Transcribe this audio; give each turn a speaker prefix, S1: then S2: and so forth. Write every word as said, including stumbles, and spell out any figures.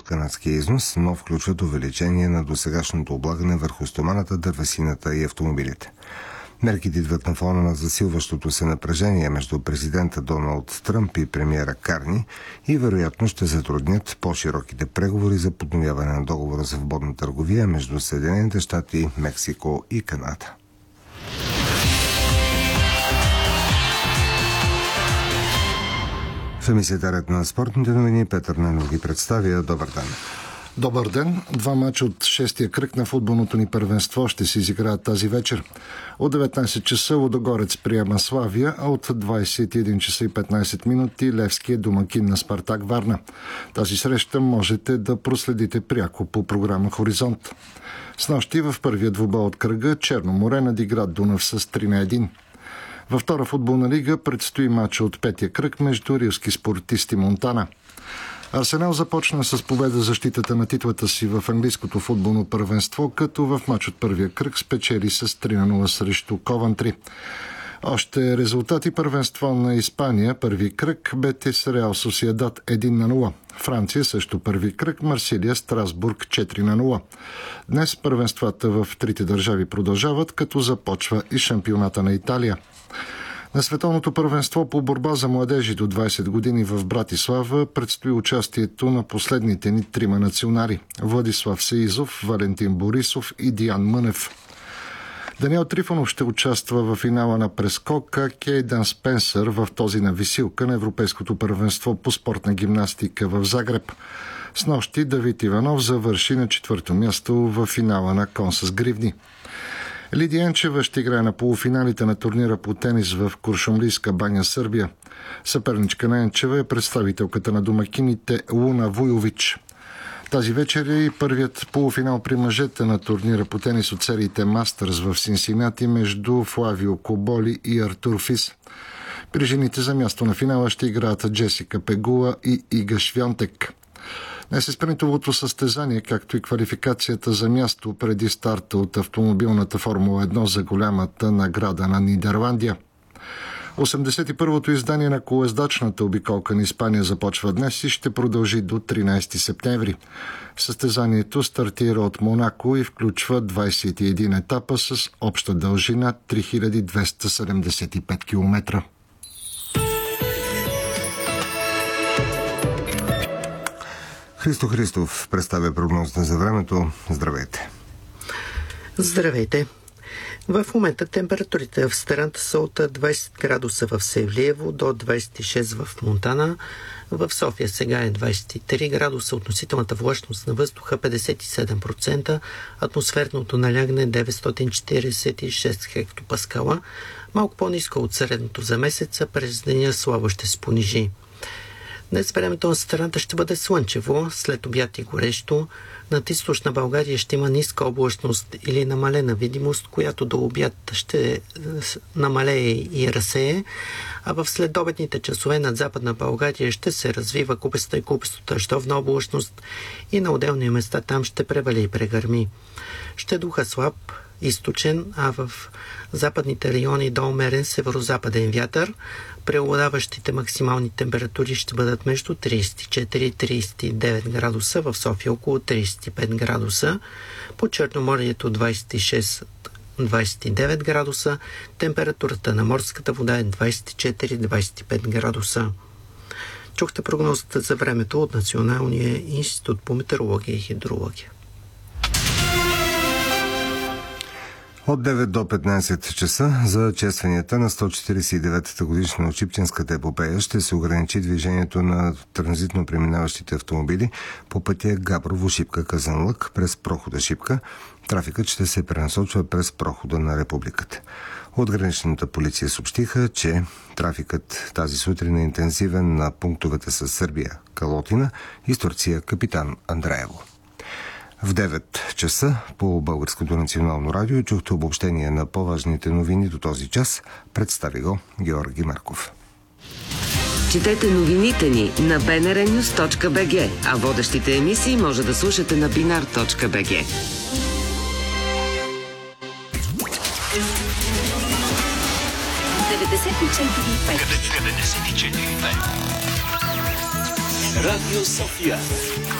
S1: канадския износ, но включват увеличение на досегашното облагане върху стоманата, дървесината и автомобилите. Мерките идват на фона на засилващото се напрежение между президента Доналд Тръмп и премиера Карни и вероятно ще затруднят по-широките преговори за подновяване на договора за свободна търговия между Съединените щати, Мексико и Канада. В емисията Ред на спортните новини Петър Ненов ги представя. Добър ден!
S2: Добър ден! Два мача от шестия кръг на футболното ни първенство ще се изиграят тази вечер. От деветнайсет часа Лудогорец приема Славия, а от двайсет и един часа и петнайсет минути Левски е домакин на Спартак Варна. Тази среща можете да проследите пряко по програма Хоризонт. Снощи в първия двубой от кръга Черно море надигра Дунав с три на едно. Във втора футболна лига предстои матча от петия кръг между Рилски Спортист и Монтана. Арсенал започна с победа защитата на титлата си в английското футболно първенство, като в мач от първия кръг спечели с три на нула срещу Ковантри. Още резултати: първенство на Испания, първи кръг, Бетис Реал Сосиедад едно на нула. Франция също първи кръг, Марсилия Страсбург четири на нула. Днес първенствата в трите държави продължават, като започва и шампионата на Италия. На световното първенство по борба за младежи до двайсет години в Братислава предстои участието на последните ни трима национали – Владислав Сеизов, Валентин Борисов и Диан Мънев. Даниел Трифонов ще участва в финала на прескока, Кейдан Спенсър в този на висилка на Европейското първенство по спортна гимнастика в Загреб. Снощи Давид Иванов завърши на четвърто място в финала на кон с гривни. Лидия Енчева ще играе на полуфиналите на турнира по тенис в Куршумлийска баня, Сърбия. Съперничка на Енчева е представителката на домакините Луна Вуйович. Тази вечер е и първият полуфинал при мъжете на турнира по тенис от сериите Мастърс в Синсинати между Флавио Коболи и Артур Фис. При жените за място на финала ще играят Джесика Пегула и Ига Швянтек. Днес е спринтовото състезание, както и квалификацията за място преди старта от автомобилната Формула едно за голямата награда на Нидерландия. осемдесет и първото издание на колездачната обиколка на Испания започва днес и ще продължи до тринайсети септември. Състезанието стартира от Монако и включва двайсет и един етапа с обща дължина три хиляди двеста седемдесет и пет километра.
S1: Христо Христов представя прогнозата за времето. Здравейте!
S3: Здравейте! В момента температурите в страната са от двайсет градуса в Севлиево до двайсет и шест в Монтана. В София сега е двайсет и три градуса, относителната влажност на въздуха петдесет и седем процента, атмосферното налягане деветстотин четирийсет и шест хектопаскала, малко по-ниско от средното за месеца, през деня слабо ще се понижи. Днес времето на страната ще бъде слънчево, след обяд и горещо. Над източна България ще има ниска облачност или намалена видимост, която до обяд ще намалее и разсее, а в следобедните часове над западна България ще се развива купеста и купесто дъждовна облачност и на отделни места там ще превали и прегърми. Ще духа слаб, източен, а в западните райони до умерен северо-западен вятър. Преобладаващите максимални температури ще бъдат между трийсет и четири и трийсет и девет градуса, в София около трийсет и пет градуса, по Черноморието двайсет и шест до двайсет и девет градуса, температурата на морската вода е двайсет и четири до двайсет и пет градуса. Чухте прогнозата за времето от Националния институт по метеорология и хидрология.
S1: От девет до петнайсет часа за честванията на сто четирийсет и деветата годишна от Шипченската епопея ще се ограничи движението на транзитно преминаващите автомобили по пътя Габрово Шипка-Казанлък през прохода Шипка. Трафикът ще се пренасочва през прохода на Републиката. От граничната полиция съобщиха, че трафикът тази сутрин е интензивен на пунктовете с Сърбия, Калотина и с Турция, Капитан Андреево. В девет часа по Българското национално радио чухте обобщение на по-важните новини до този час. Представи го Георги Марков.
S4: Четете новините ни на би ен ар нюз точка би джи, а водещите емисии може да слушате на бинар точка би джи.
S5: деветдесет и четири и пет
S6: деветдесет и четири и пет Радио София.